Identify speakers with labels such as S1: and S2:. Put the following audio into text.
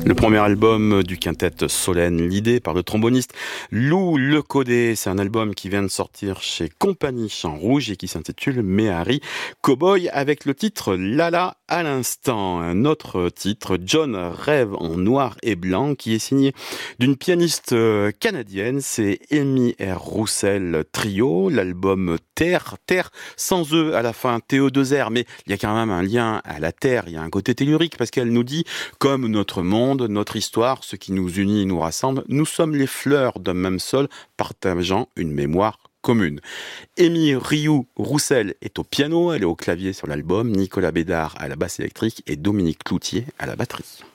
S1: Le premier album du quintet Solène, l'idée par le tromboniste Lou Lecaudet. C'est un album qui vient de sortir chez Compagnie Chant Rouge et qui s'intitule Méhari Cowboy avec le titre Lala à l'instant. Un autre titre, John rêve en noir et blanc, qui est signé d'une pianiste canadienne. C'est Amy R. Roussel Trio. L'album Terre sans E à la fin, TE2R. Mais il y a quand même un lien à la terre. Il y a un côté tellurique parce qu'elle nous dit, comme notre monde, notre histoire, ce qui nous unit et nous rassemble, nous sommes les fleurs d'un même sol, partageant une mémoire commune. Amy Rioux Roussel est au piano, elle est au clavier sur l'album, Nicolas Bédard à la basse électrique et Dominique Cloutier à la batterie.